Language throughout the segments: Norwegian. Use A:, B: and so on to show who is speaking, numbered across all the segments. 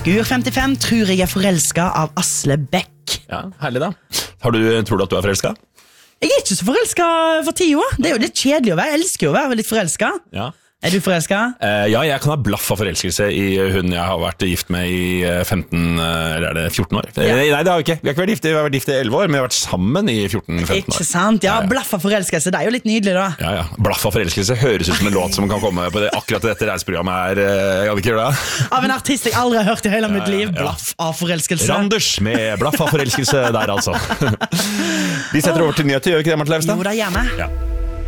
A: Figur 55, tror jeg forelsket av Asle Beck.
B: Ja, herlig da. Tror du at du forelsket?
A: Jeg ikke så forelsket for tida. Det jo litt kjedelig å være. Jeg elsker jo å være litt forelsket.
B: Ja.
A: Du forelsket?
B: Ja, jeg kan ha blaff av forelskelse I hun jeg har vært gift med I 15, eller er det 14 år?
A: Ja.
B: Nei, det har vi ikke. Vi har ikke vært gift, vi har vært gift I 11 år, men vi har vært sammen I 14-15 år.
A: Ikke sant? Ja, blaff av forelskelse, det jo litt nydelig da.
B: Ja. Blaff av forelskelse høres ut som en låt som kan komme på det. Akkurat dette reiseprogrammet jeg hadde ikke gjort det.
A: Av en artist jeg aldri har hørt I hele mitt liv. Blaff av forelskelse.
B: Randers med blaff av forelskelse der altså. Vi setter over til nyheter, gjør vi ikke det, Marte Leivstad?
A: Jo, da gjør vi.
B: Ja.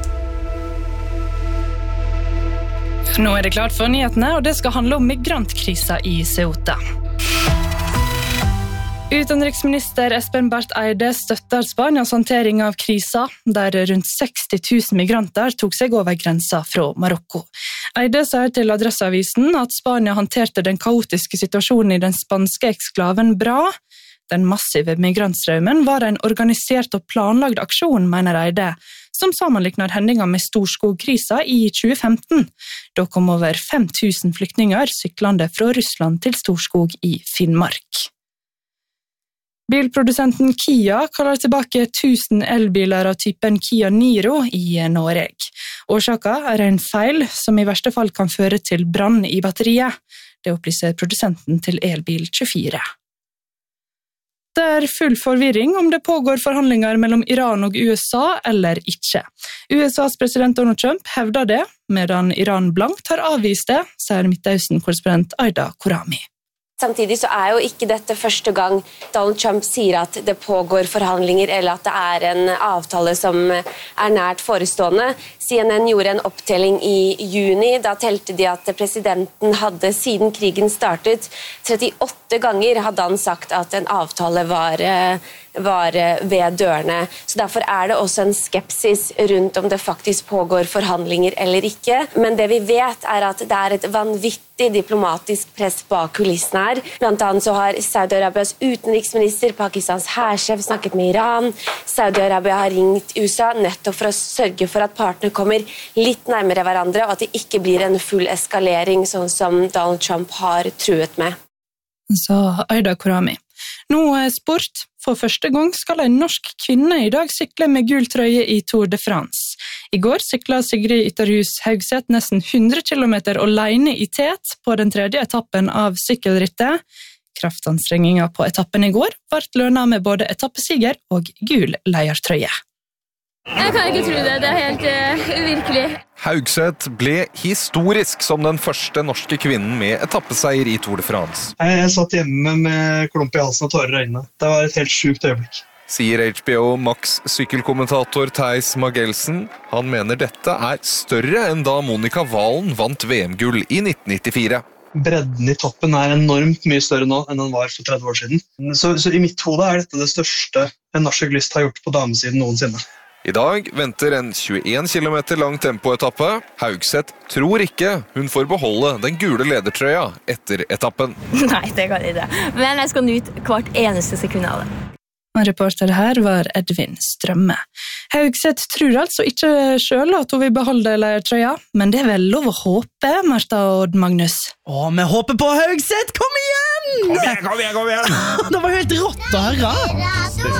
C: Nå det klart for nyhetene, og det skal handle om migrantkrisa I Ceuta. Utenriksminister Espen Barth Eide støtter Spanias håndtering av krisa, der rundt 60 000 migranter tok seg over grensa fra Marokko. Eide sier til Adresseavisen at Spania håndterte den kaotiske situasjonen I den spanske eksklaven bra. Den massive migrantstrømmen var en organisert og planlagd aksjon, mener Eide, som sammenlikner hendinga med Storskog-krisa I 2015. Da kom over 5000 flyktninger syklande fra Russland til Storskog I Finnmark. Bilprodusenten Kia kaller tilbake 1000 elbiler av typen Kia Niro I Norge. Årsaken en feil som I verste fall kan føre til brann I batteriet. Det opplyser produsenten til Elbil 24. Det full forvirring om det pågår forhandlinger mellom Iran og USA eller ikke. USAs president Donald Trump hevder det, medan Iran blankt har avvist det, sier Midtøsten-korrespondent Aida Korami.
D: Samtidig så jo ikke dette første gang Donald Trump sier at det pågår forhandlinger eller at det en avtale som nært forestående. CNN gjorde en opptelling I juni, da telte de at presidenten hadde siden krigen startet 38 ganger hadde han sagt at en avtale var ved dørene. Så derfor det også en skepsis rundt om det faktisk pågår forhandlinger eller ikke. Men det vi vet at det et vanvittig diplomatisk press bak kulissene her. Blant annet så har Saudi-Arabias utenriksminister, Pakistans hærsjef snakket med Iran. Saudi-Arabia har ringt USA nettopp for å sørge for at partene kommer litt nærmere hverandre, og at det ikke blir en full eskalering, sånn som Donald Trump har truet med.
C: Sa Aida Korami. Nå sport. For første gang skal en norsk kvinne I dag sykle med gul trøye I Tour de France. I går syklet Sigrid Ytterhus Haugseth nesten 100 kilometer alene I tet på den tredje etappen av sykkelrittet. Kraftanstrenginga på etappen I går ble lønnet med både etappesiger og gul leiertrøye.
E: Jeg kan ikke tro det, det helt uvirkelig.
F: Haugseth ble historisk som den første norske kvinnen med etappeseier I Tour de France.
G: Jeg satt hjemme med klump I halsen og tårer I øynene. Det var et helt sjukt øyeblikk.
F: Sier HBO Max sykkelkommentator Theis Magelsen. Han mener dette større enn da Monica Walen vant VM-gull I 1994.
G: Bredden I toppen enormt mye større nå enn den var for 30 år siden. Så I mitt hode dette det største en norsk syklist har gjort på damesiden noensinne.
F: I dag venter en 21 kilometer lang tempoetappe. Haugseth tror ikke hun får beholde den gule ledertrøya etter etappen.
E: Nei, det kan jeg ikke. Men jeg skal nyte hvert eneste sekund av det.
C: Reporter her var Edvin Strømme. Haugseth tror altså ikke selv at hun vil beholde ledertrøya, men det vel lov å håpe, Martha og Odd Magnus.
A: Vi håper på Haugseth, kom igjen!
B: Kom igjen!
A: Det var helt rått å høre.